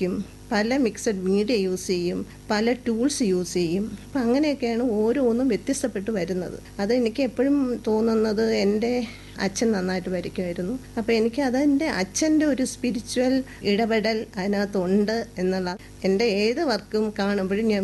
വരയ്ക്കും, പല mixed media use ചെയ്യും, പല ടൂൾസ് യൂസ് ചെയ്യും. അപ്പം അങ്ങനെയൊക്കെയാണ് ഓരോന്നും വ്യത്യസ്തപ്പെട്ട് വരുന്നത്. അതെനിക്ക് എപ്പോഴും തോന്നുന്നത് എൻ്റെ അച്ഛൻ നന്നായിട്ട് വരയ്ക്കുമായിരുന്നു. അപ്പോൾ എനിക്ക് അതെൻ്റെ അച്ഛൻ്റെ ഒരു സ്പിരിച്വൽ ഇടപെടൽ അതിനകത്തുണ്ട് എന്നുള്ള എൻ്റെ ഏത് വർക്കും കാണുമ്പോഴും ഞാൻ